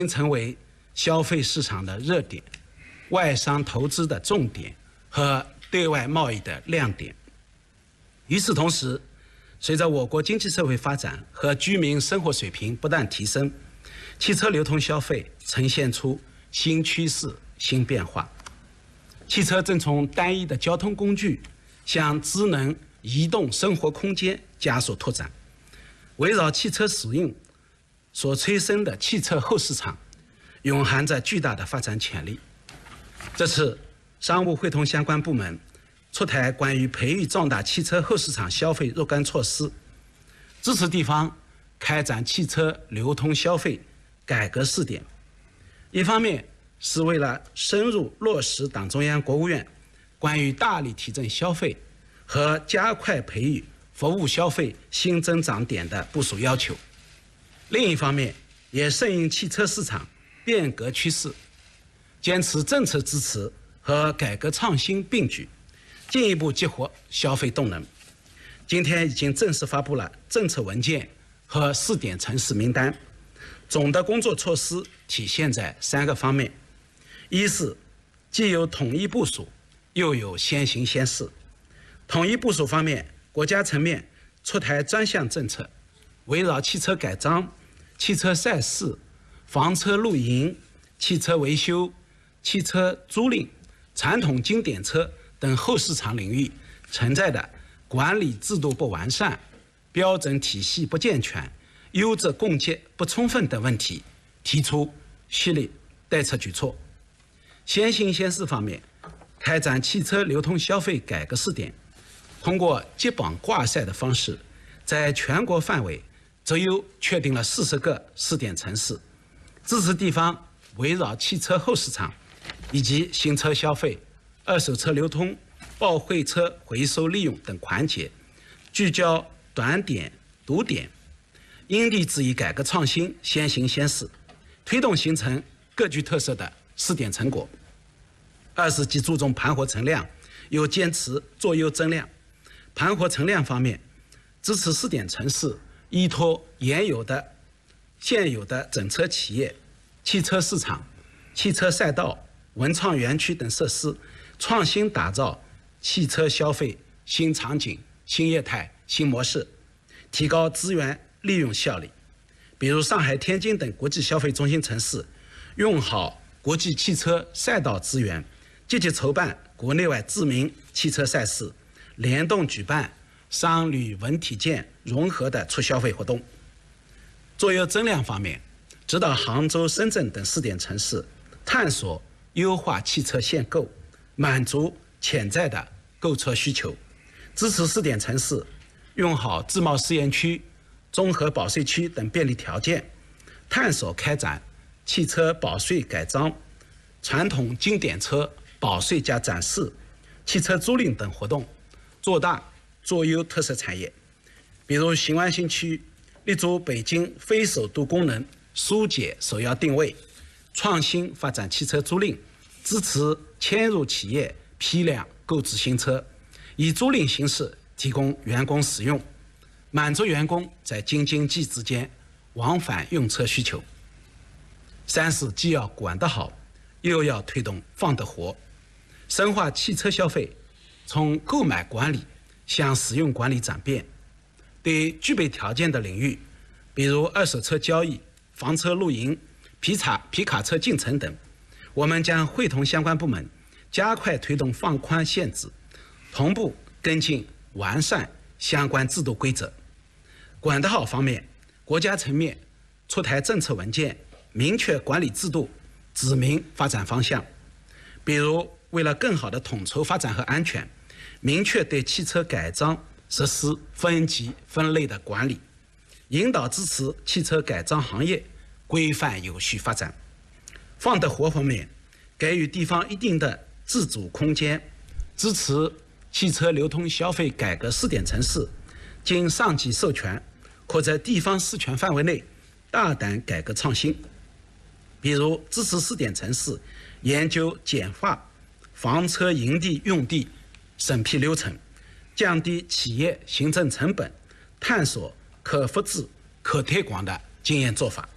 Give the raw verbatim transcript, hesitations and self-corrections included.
成为消费市场的热点、外商投资的重点和对外贸易的亮点。与此同时，随着我国经济社会发展和居民生活水平不断提升，汽车流通消费呈现出新趋势、新变化。汽车正从单一的交通工具向智能移动生活空间加速拓展。围绕汽车使用所催生的汽车后市场，蕴含着巨大的发展潜力。这次商务会同相关部门出台关于培育壮大汽车后市场消费若干措施，支持地方开展汽车流通消费改革试点。一方面是为了深入落实党中央、国务院关于大力提振消费和加快培育服务消费新增长点的部署要求；另一方面，也顺应汽车市场变革趋势，坚持政策支持和改革创新并举，进一步激活消费动能。今天已经正式发布了政策文件和试点城市名单。总的工作措施体现在三个方面：一是既有统一部署，又有先行先试。统一部署方面，国家层面出台专项政策，围绕汽车改装、汽车赛事、房车露营、汽车维修、汽车租赁、传统经典车等后市场领域存在的管理制度不完善、标准体系不健全、优质供给不充分等问题，提出系列待策举措。先行先试方面，开展汽车流通消费改革试点，通过接榜挂赛的方式，在全国范围择优确定了四十个试点城市，支持地方围绕汽车后市场以及新车消费、二手车流通、报废车回收利用等环节，聚焦短点、堵点，因地制宜改革创新，先行先试，推动形成各具特色的试点成果。二是既注重盘活存量，又坚持做优增量。盘活存量方面，支持试点城市依托原有的、现有的整车企业、汽车市场、汽车赛道、文创园区等设施，创新打造汽车消费新场景、新业态、新模式，提高资源利用效率。比如上海、天津等国际消费中心城市，用好国际汽车赛道资源，积极筹办国内外知名汽车赛事，联动举办商旅文体健融合的促消费活动。做优增量方面，指导杭州、深圳等试点城市探索优化汽车限购，满足潜在的购车需求，支持试点城市用好自贸试验区、综合保税区等便利条件，探索开展汽车保税改装、传统经典车保税加展示、汽车租赁等活动，做大做优特色产业。比如雄安新区立足北京非首都功能，疏解首要定位，创新发展汽车租赁，支持迁入企业批量购置新车，以租赁形式提供员工使用，满足员工在京津冀之间往返用车需求。三是既要管得好，又要推动放得活，深化汽车消费从购买管理向使用管理转变。对具备条件的领域，比如二手车交易、房车露营、皮卡皮卡车进城等，我们将会同相关部门加快推动放宽限制，同步跟进完善相关制度规则。管得好方面，国家层面出台政策文件，明确管理制度，指明发展方向。比如为了更好的统筹发展和安全，明确对汽车改装实施分级分类的管理，引导支持汽车改装行业规范有序发展。放得活方面，给予地方一定的自主空间，支持汽车流通消费改革试点城市经上级授权，可在地方事权范围内大胆改革创新。比如支持试点城市研究简化房车营地用地审批流程，降低企业行政成本，探索可复制、可推广的经验做法。